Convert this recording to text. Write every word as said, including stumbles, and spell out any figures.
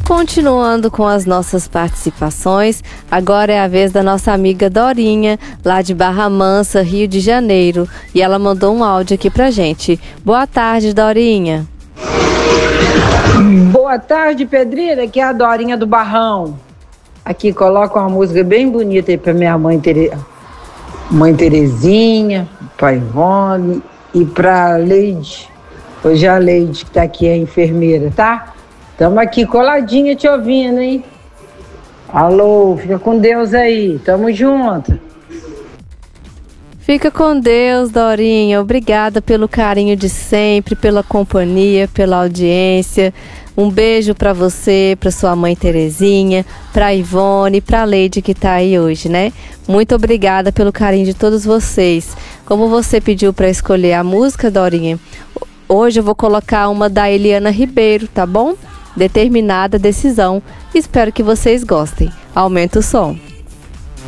Continuando com as nossas participações, agora é a vez da nossa amiga Dorinha, lá de Barra Mansa, Rio de Janeiro. E ela mandou um áudio aqui pra gente. Boa tarde, Dorinha. Boa tarde, Pedreira, aqui é a Dorinha do Barrão. Aqui coloca uma música bem bonita aí pra minha mãe, Tere... mãe Terezinha, pai Ivone e pra Leide. Hoje a Leide que tá aqui, é a enfermeira, tá? Estamos aqui coladinha te ouvindo, hein? Alô, fica com Deus aí. Tamo junto. Fica com Deus, Dorinha. Obrigada pelo carinho de sempre, pela companhia, pela audiência. Um beijo para você, para sua mãe Terezinha, para Ivone, para Leide que tá aí hoje, né? Muito obrigada pelo carinho de todos vocês. Como você pediu para escolher a música, Dorinha, hoje eu vou colocar uma da Eliana Ribeiro, tá bom? Determinada Decisão. Espero que vocês gostem. Aumenta o som.